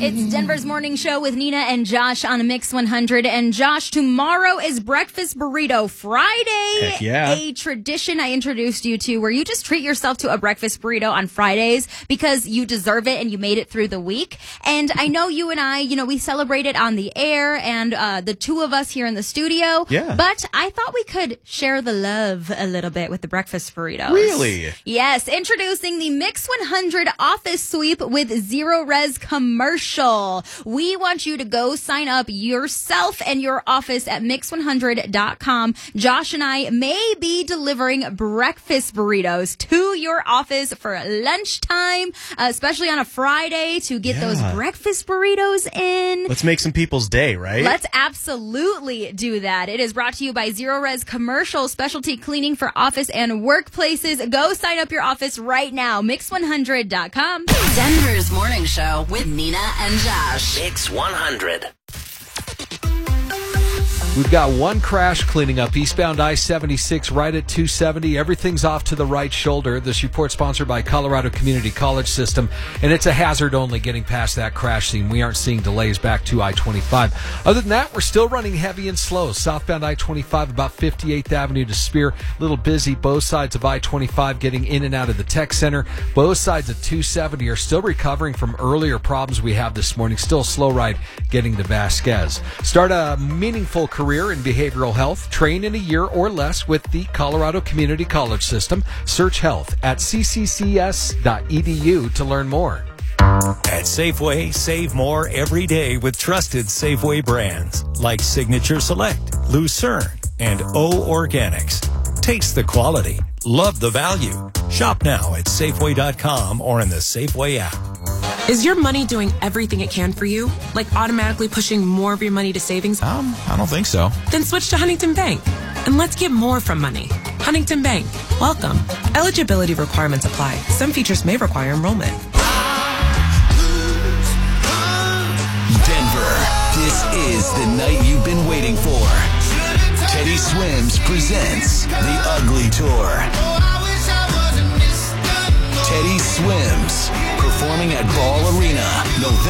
It's Denver's Morning Show with Nina and Josh on Mix 100. And Josh, tomorrow is Breakfast Burrito Friday. Heck yeah. A tradition I introduced you to where you just treat yourself to a breakfast burrito on Fridays because you deserve it and you made it through the week. And I know you and I, we celebrate it on the air and the two of us here in the studio. Yeah. But I thought we could share the love a little bit with the breakfast burritos. Really? Yes. Introducing the Mix 100 Office Sweep with Zero Res commercial. We want you to go sign up yourself and your office at mix100.com. Josh and I may be delivering breakfast burritos to your office for lunchtime, especially on a Friday to get those breakfast burritos in. Let's make some people's day, right? Let's absolutely do that. It is brought to you by Zero Res Commercial, specialty cleaning for office and workplaces. Go sign up your office right now. Mix100.com. Denver's Morning Show with Nina and Josh. Mix 100. We've got one crash cleaning up eastbound I-76 right at 270. Everything's off to the right shoulder. This report sponsored by Colorado Community College System, and it's a hazard only getting past that crash scene. We aren't seeing delays back to I-25. Other than that, we're still running heavy and slow. Southbound I-25 about 58th Avenue to Spear. A little busy both sides of I-25 getting in and out of the tech center. Both sides of 270 are still recovering from earlier problems we have this morning. Still a slow ride getting to Vasquez. Start a meaningful career in behavioral health. Train in a year or less with the Colorado Community College System. Search health at cccs.edu to learn more. At Safeway, save more every day with trusted Safeway brands like Signature Select, Lucerne, and O Organics. Taste the quality. Love the value. Shop now at Safeway.com or in the Safeway app. Is your money doing everything it can for you? Like automatically pushing more of your money to savings? I don't think so. Then switch to Huntington Bank. And let's get more from money. Huntington Bank. Welcome. Eligibility requirements apply. Some features may require enrollment. Denver, this is the night you've been waiting for. Teddy Swims presents The Ugly Tour. Teddy Swims, performing at Ball Arena, November